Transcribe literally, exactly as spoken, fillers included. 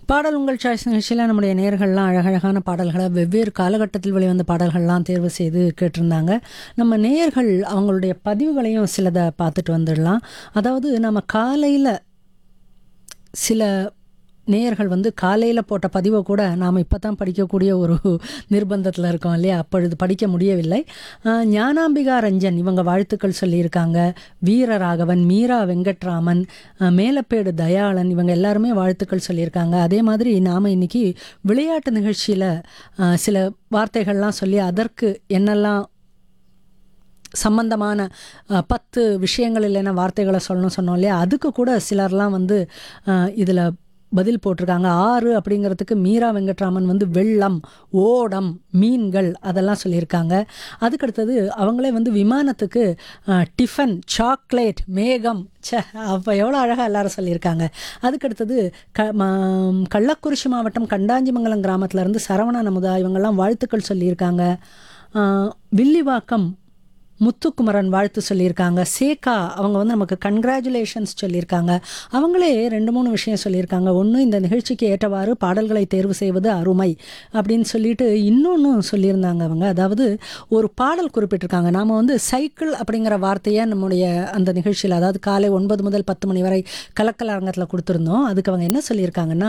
பாடல் உங்கள் சாய்ஸ் நிகழ்ச்சியில் நம்முடைய நேயர்கள்லாம் அழகழகான பாடல்களை வெவ்வேறு காலகட்டத்தில் வெளிவந்த பாடல்கள்லாம் தேர்வு செய்து கேட்டிருந்தாங்க. நம்ம நேயர்கள் அவங்களுடைய பதிவுகளையும் சிலதை பார்த்துட்டு வந்துடலாம். அதாவது நம்ம காலையில் சில நேயர்கள் வந்து காலையில் போட்ட பதிவை கூட நாம் இப்போ தான் படிக்கக்கூடிய ஒரு நிர்பந்தத்தில் இருக்கோம் இல்லையா, அப்பொழுது படிக்க முடியவில்லை. அஹ், ஞானாம்பிகா ரஞ்சன் இவங்க வாழ்த்துக்கள் சொல்லியிருக்காங்க. வீரராகவன், மீரா வெங்கட்ராமன், அஹ், மேலப்பேடு தயாளன் இவங்க எல்லாருமே வாழ்த்துக்கள் சொல்லியிருக்காங்க. அதே மாதிரி நாம் இன்னைக்கு விளையாட்டு நிகழ்ச்சியில் சில வார்த்தைகள்லாம் சொல்லி அதற்கு என்னெல்லாம் சம்பந்தமான அஹ், பத்து விஷயங்கள் இல்லைன்னா வார்த்தைகளை சொல்லணும் சொன்னோம் இல்லையா, அதுக்கு கூட சிலர்லாம் வந்து இதில் பதில் போட்டிருக்காங்க. ஆறு அப்படிங்கிறதுக்கு மீரா வெங்கட்ராமன் வந்து வெள்ளம், ஓடம், மீன்கள் அதெல்லாம் சொல்லியிருக்காங்க. அதுக்கடுத்தது அவங்களே வந்து விமானத்துக்கு அஹ், டிஃபன், சாக்லேட், மேகம். சே, அப்போ எவ்வளோ அழகாக எல்லாரும் சொல்லியிருக்காங்க. அதுக்கடுத்தது க ம- கள்ளக்குறிச்சி மாவட்டம் கண்டாஞ்சிமங்கலம் கிராமத்துலேருந்து சரவணன் அமுதா இவங்கெல்லாம் வாழ்த்துக்கள் சொல்லியிருக்காங்க. அஹ், வில்லிவாக்கம் முத்துக்குமரன் வாழ்த்து சொல்லியிருக்காங்க. சேகா அவங்க வந்து நமக்கு கங்க்ராச்சுலேஷன்ஸ் சொல்லியிருக்காங்க. அவங்களே ரெண்டு மூணு விஷயம் சொல்லியிருக்காங்க. ஒன்று, இந்த நிகழ்ச்சிக்கு ஏற்றவாறு பாடல்களை தேர்வு செய்வது அருமை அப்படின்னு சொல்லிட்டு இன்னொன்றும் சொல்லியிருந்தாங்க அவங்க. அதாவது ஒரு பாடல் குறிப்பிட்டிருக்காங்க. நாம் வந்து சைக்கிள் அப்படிங்கிற வார்த்தையை நம்முடைய அந்த நிகழ்ச்சியில், அதாவது காலை ஒன்பது முதல் பத்து மணி வரை கலக்கல் அரங்கத்தில் கொடுத்துருந்தோம். அதுக்கு அவங்க என்ன சொல்லியிருக்காங்கன்னா,